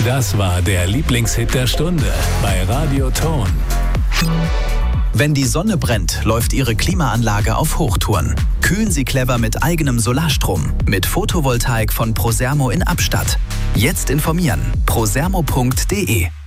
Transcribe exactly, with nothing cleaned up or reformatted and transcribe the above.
Das war der Lieblingshit der Stunde bei Radio Ton. Wenn die Sonne brennt, läuft Ihre Klimaanlage auf Hochtouren. Kühlen Sie clever mit eigenem Solarstrom. Mit Photovoltaik von Prosermo in Abstatt. Jetzt informieren. prosermo punkt de